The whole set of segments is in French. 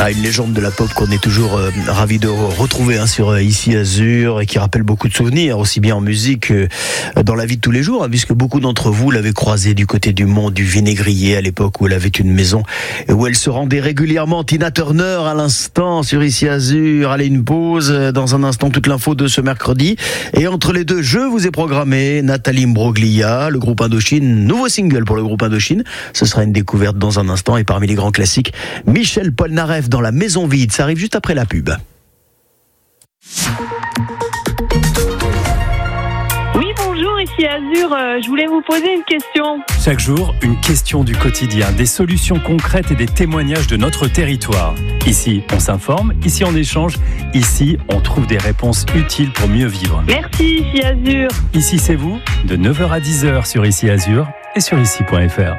Une légende de la pop qu'on est toujours ravi de retrouver sur Ici Azur et qui rappelle beaucoup de souvenirs, aussi bien en musique que dans la vie de tous les jours, puisque beaucoup d'entre vous l'avez croisée du côté du Mont du Vinaigrier à l'époque où elle avait une maison et où elle se rendait régulièrement. Tina Turner à l'instant sur Ici Azur. Allez, une pause, dans un instant toute l'info de ce mercredi. Et entre les deux, je vous ai programmé Nathalie Imbroglia, le groupe Indochine, nouveau single pour le groupe Indochine. Ce sera une découverte dans un instant. Et parmi les grands classiques, Michel Polnareff dans La Maison Vide. Ça arrive juste après la pub. Oui, bonjour, ici Azur. Je voulais vous poser une question. Chaque jour, une question du quotidien, des solutions concrètes et des témoignages de notre territoire. Ici, on s'informe, ici on échange, ici on trouve des réponses utiles pour mieux vivre. Merci, ici Azur. Ici c'est vous, de 9h à 10h sur Ici Azur et sur ici.fr.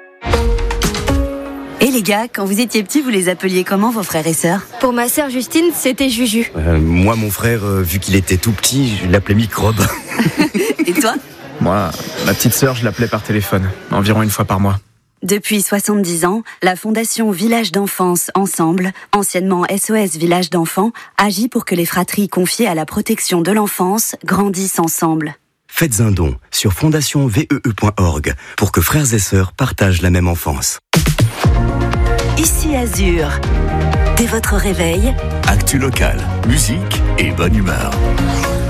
Et les gars, quand vous étiez petits, vous les appeliez comment vos frères et sœurs ? Pour ma sœur Justine, c'était Juju. Moi, mon frère, vu qu'il était tout petit, je l'appelais Microbe. Et toi ? Moi, ma petite sœur, je l'appelais par téléphone, environ une fois par mois. Depuis 70 ans, la Fondation Village d'Enfance Ensemble, anciennement SOS Village d'Enfants, agit pour que les fratries confiées à la protection de l'enfance grandissent ensemble. Faites un don sur fondationvee.org pour que frères et sœurs partagent la même enfance. Ici Azur. Dès votre réveil, actu local, musique et bonne humeur.